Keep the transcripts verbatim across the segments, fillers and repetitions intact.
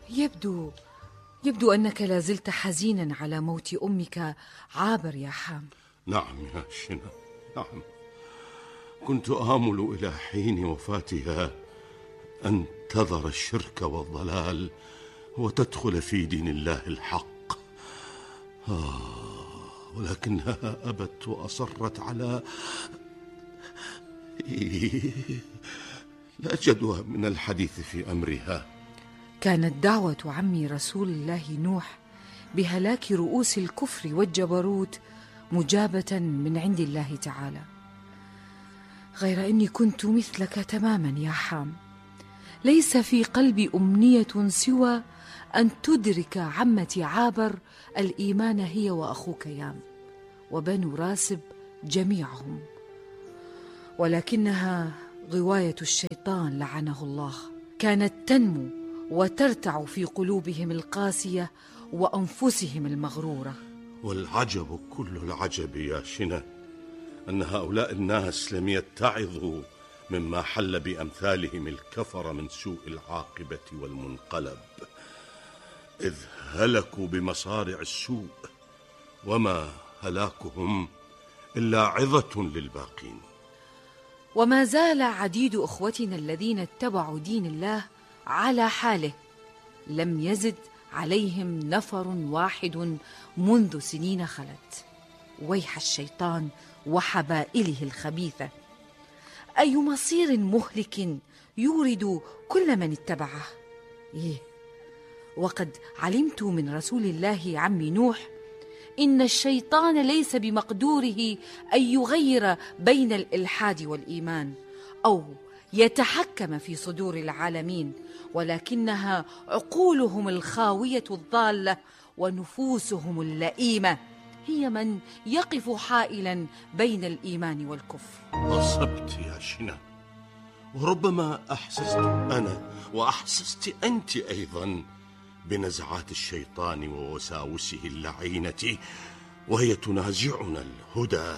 يبدو يبدو أنك لازلت حزينا على موت أمك عابر يا حام. نعم يا شنا، نعم. كنت آمل إلى حين وفاتها أن تذر الشرك والضلال وتدخل في دين الله الحق، آه ولكنها أبت وأصرت على لا جدوى من الحديث في أمرها. كانت دعوة عمي رسول الله نوح بهلاك رؤوس الكفر والجبروت مجابة من عند الله تعالى، غير أني كنت مثلك تماما يا حام. ليس في قلبي أمنية سوى أن تدرك عمتي عابر الإيمان هي وأخوك يام وبنو راسب جميعهم، ولكنها غواية الشيطان لعنه الله كانت تنمو وترتع في قلوبهم القاسية وأنفسهم المغرورة. والعجب كل العجب يا شنا أن هؤلاء الناس لم يتعظوا مما حل بأمثالهم الكفر من سوء العاقبة والمنقلب، إذ هلكوا بمصارع السوء، وما هلاكهم إلا عظة للباقين. وما زال عديد أخوتنا الذين اتبعوا دين الله على حاله، لم يزد عليهم نفر واحد منذ سنين خلت. ويح الشيطان وحبائله الخبيثة، أي مصير مهلك يورد كل من اتبعه. إيه، وقد علمت من رسول الله عم نوح إن الشيطان ليس بمقدوره أن يغير بين الإلحاد والإيمان أو يتحكم في صدور العالمين، ولكنها عقولهم الخاوية الضالة ونفوسهم اللئيمة هي من يقف حائلا بين الإيمان والكفر. أصبت يا شنا، وربما أحسست أنا وأحسست أنت أيضا بنزعات الشيطان ووساوسه اللعينة، وهي تنازعنا الهدى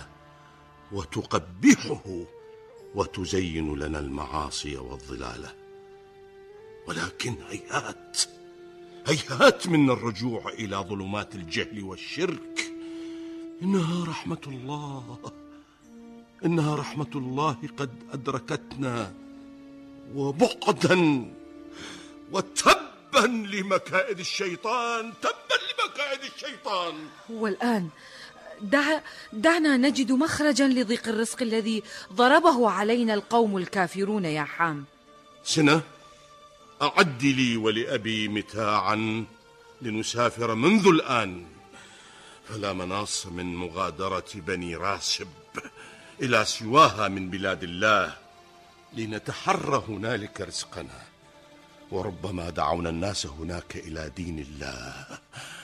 وتقبحه وتزين لنا المعاصي والضلالة. ولكن هيهات هيهات من الرجوع إلى ظلمات الجهل والشرك. إنها رحمة الله، إنها رحمة الله قد أدركتنا، وبعدا وتبا لمكائد الشيطان، تبا لمكائد الشيطان. والآن دع دعنا نجد مخرجا لضيق الرزق الذي ضربه علينا القوم الكافرون يا حام. سنة، أعد لي ولأبي متاعا لنسافر منذ الآن، فلا مناص من مغادرة بني راسب إلى سواها من بلاد الله لنتحرى هنالك رزقنا، وربما دعونا الناس هناك إلى دين الله.